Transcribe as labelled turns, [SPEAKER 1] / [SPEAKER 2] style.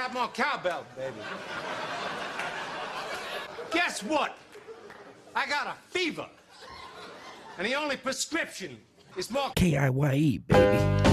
[SPEAKER 1] got more cowbell, baby. Guess what? I got a fever. And the only prescription is more
[SPEAKER 2] KIYE, baby.